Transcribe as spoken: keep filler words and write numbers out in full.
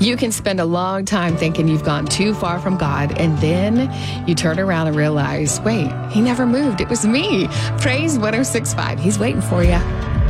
You can spend a long time thinking you've gone too far from God, and then you turn around and realize, wait, he never moved. It was me. Praise one oh six point five. He's waiting for you.